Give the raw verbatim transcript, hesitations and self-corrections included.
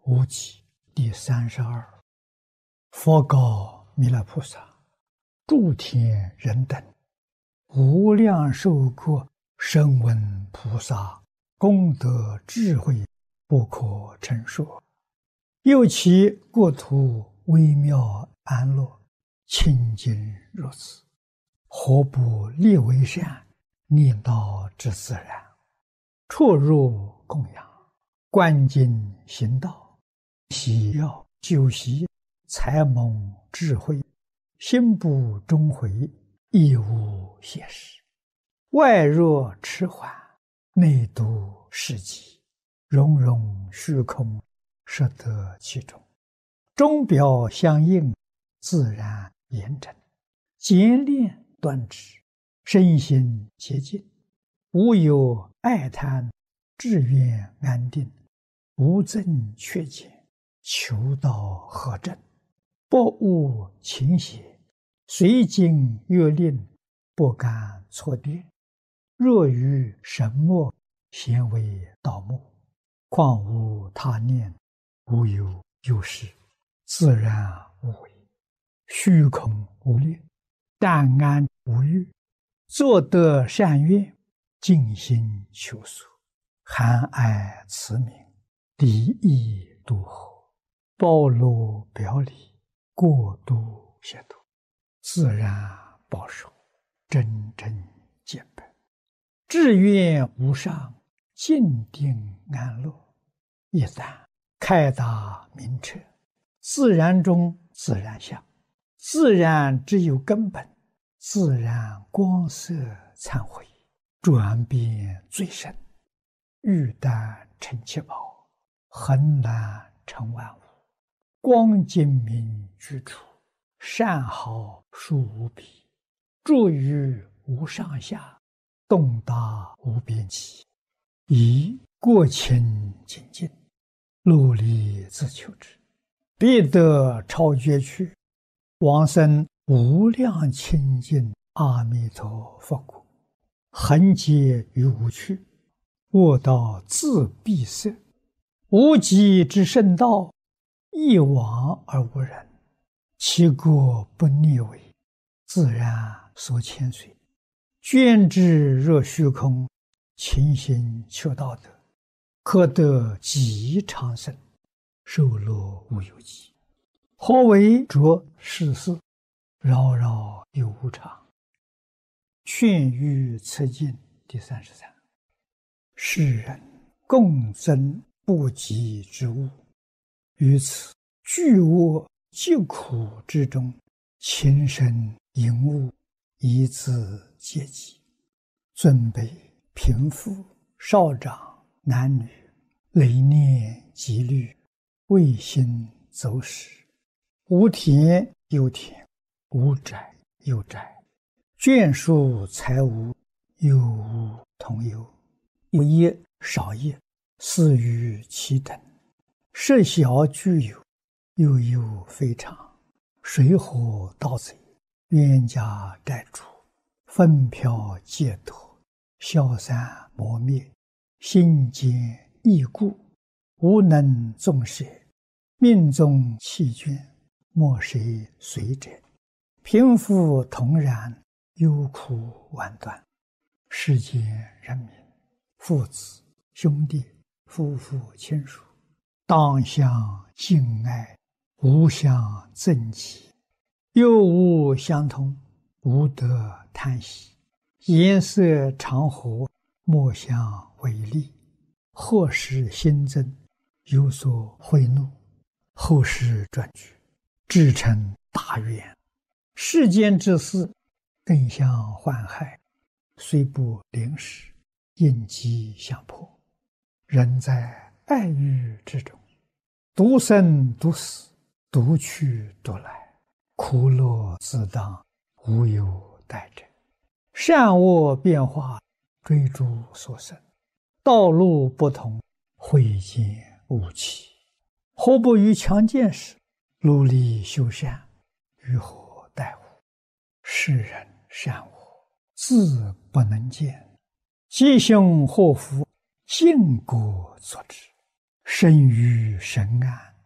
无极第三十二。佛告弥勒菩萨：诸天人等，无量寿国声闻菩萨功德智慧不可称说，又其国土微妙安乐，清净如此，何不立为善，念道之自然，出入供养，观经行道，喜要修习，才蒙智慧，心不终回，亦无邪事。外若迟缓，内度世极，融融虚空，摄得其中，钟表相应，自然严整，简练端直，身心洁净，无有爱贪，志愿安定，无增缺减，求道合正，不误情邪，随经阅令，不敢错跌。若于神默，咸为道目，况无他念，无有有事，自然无为，虚空无力，淡安无欲，作得善愿，尽心求索，含爱慈悯，离意度合，包罗表里，过度协度，自然保守，真正见本，志愿无上，静定安乐。一旦开达明彻，自然中自然相，自然只有根本，自然光色忏悔，转变最深，欲但成七宝，恒难成万物，光精明居处，善好殊无比，住于无上下，动大无边际，以过清净净，努力自求之，必得超绝去，往生无量清净阿弥陀佛国，恒劫于无趣，卧道自闭塞，无极之圣道，一往而无人，其国不逆违，自然所牵随，捐之若虚空，勤行求道德，可得极长生，寿乐无有极。何为着世事，扰扰有无常。劝喻此经第三十三。世人共争不及之物，于此巨恶疾苦之中，情深淫恶，以自阶级，尊卑贫富少长男女，累念积虑，未心走使，无田有田，无宅有宅，眷属财物，有无同有，有业少业，似于其等，设小具有，又有非常，水火盗贼，冤家债主，纷飘劫夺，消散磨灭，心坚意固，无能纵舍，命中弃捐，莫谁随者，贫富同然，忧苦万端。世间人民，父子兄弟，夫妇亲属，当相敬爱，无相憎忌，又无相同，无得贪喜，颜色常和，莫相违逆，或使新增，有所贿赂，后世转举，至成大愿。世间之事，更相患害，虽不临时，应机相迫。人在爱欲之中，独生独死，独去独来，苦乐自当，无有代者。善恶变化，追逐所生，道路不同，慧见无期。何不于强健时，努力修善，于何待乎？世人善恶，自不能见，吉凶祸福，尽果作之。 生于深暗，